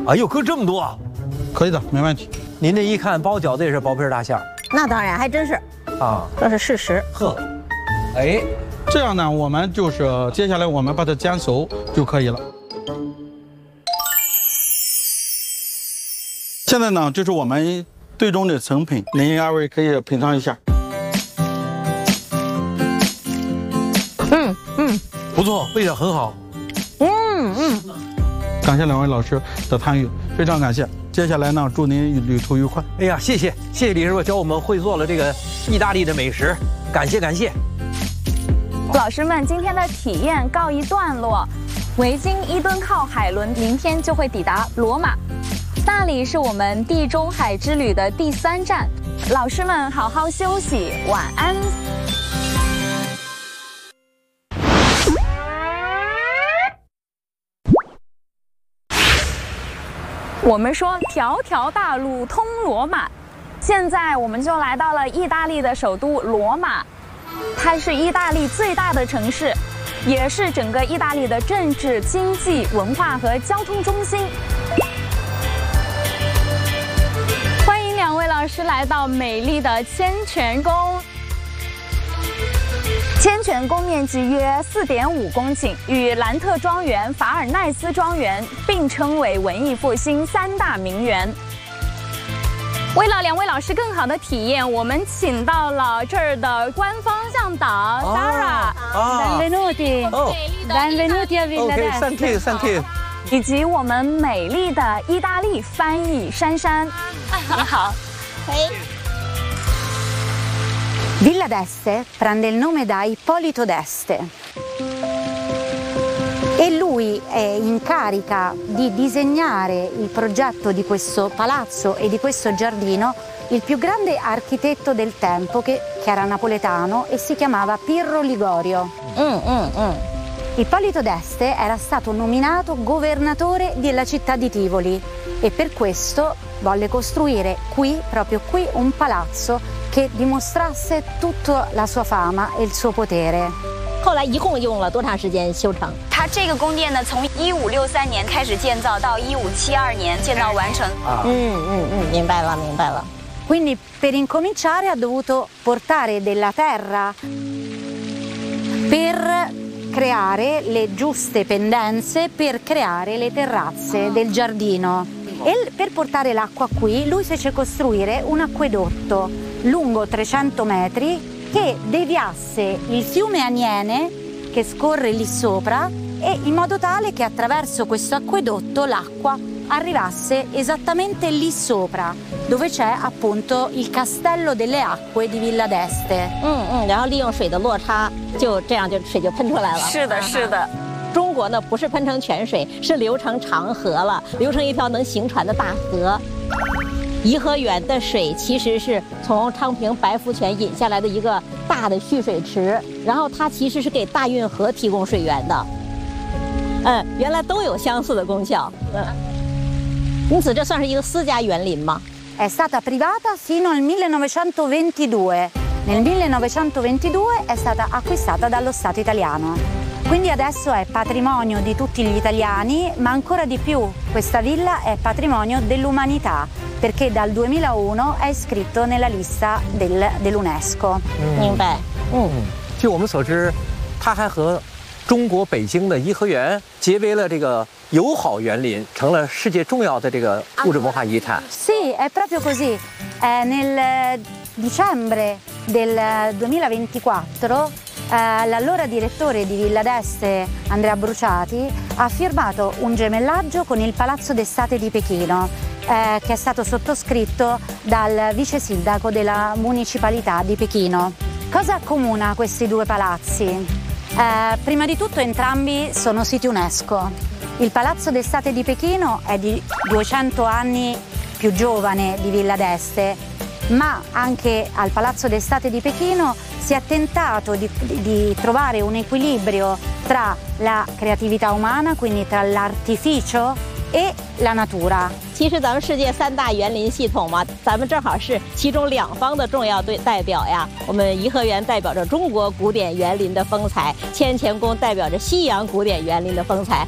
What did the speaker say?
哎呦，搁这么多， 可以的，没问题。 您这一看包饺子也是薄皮大馅儿那当然，还真是啊， 这是事实。 呵，哎， 这样呢，我们就是接下来我们把它煎熟就可以了。现在呢，这是我们最终的成品，您二位可以品尝一下。 不错，味道很好。 感谢两位老师的参与，非常感谢。接下来呢，祝您旅途愉快。 哎呀，谢谢李师傅教我们会做了这个意大利的美食，感谢。 老师们，今天的体验告一段落。维京伊敦号海轮明天就会抵达罗马，那里是我们地中海之旅的第3站。老师们好好休息，晚安。我们说条条大路通罗马，现在我们就来到了意大利的首都罗马，它是意大利最大的城市，也是整个意大利的政治、经济、文化和交通中心。欢迎2位老师来到美丽的千泉宫。千泉宫面积约4.5公顷，与兰特庄园、法尔奈斯庄园并称为文艺复兴3大名园。为了2位老师更好的体验，我们请到了这儿的官方向导 Sara，Benvenuti， Benvenuti a Villa d'Este， thank you， 以及我们美丽的意大利翻译珊珊。你好。 Villa d'Este prende il nome da Ippolito d'Este e lui è in carica di disegnare il progetto di questo palazzo e di questo giardino il più grande architetto del tempo che era napoletano e si chiamava Pirro Ligorio. Ippolito d'Este era stato nominato governatore della città di Tivoli e per questo volle costruire qui, proprio qui, un palazzo che dimostrasse tutta la sua fama e il suo potere. 后来一共用了多长时间修成？ 它这个宫殿呢，从1563年开始建造，到1572年建造完成。 明白了。 Quindi per incominciare ha dovuto portare della terra per creare le giuste pendenze, per creare le terrazze del giardino. E per portare l'acqua qui lui fece costruire un acquedotto lungo 300 metri che deviasse il fiume Aniene che scorre lì sopra e in modo tale che attraverso questo acquedotto l'acqua arrivasse esattamente lì sopra dove c'è appunto il castello delle acque di Villa d'Este. 然后利用水的落差，就这样水就喷出来了。 是的。 中国呢不是喷成泉水，是流成长河了，流成一条能行船的大河。颐和园的水其实是从昌平白福泉引下来的一个大的蓄水池，然后它其实是给大运河提供水源的。原来都有相似的功效。因此这算是一个私家园林吗？ È stata privata fino al 1922. Nel 1922 è stata acquistata dallo Stato italiano. Quindi adesso è patrimonio di tutti gli italiani, ma ancora di più questa villa è patrimonio dell'umanità, perché dal 2001 è iscritto nella lista dell'UNESCO. 明白。 据我们所知，它还和中国北京的颐和园结为了这个友好园林，成了世界重要的这个物质文化遗产。 Sì, è proprio così. Nel dicembre del 2024 l'allora direttore di Villa d'Este, Andrea Bruciati, ha firmato un gemellaggio con il Palazzo d'Estate di Pechino, che è stato sottoscritto dal vice sindaco della municipalità di Pechino. Cosa accomuna questi due palazzi? Prima di tutto entrambi sono siti UNESCO. Il Palazzo d'Estate di Pechino è di 200 anni più giovane di Villa d'Este, ma anche al Palazzo d'Estate di Pechino si è tentato di trovare un equilibrio tra la creatività umana, quindi tra l'artificio e la natura. 其实咱们世界3大园林系统嘛，咱们正好是其中2方的重要代表呀。我们颐和园代表着中国古典园林的风采，千泉宫代表着西洋古典园林的风采。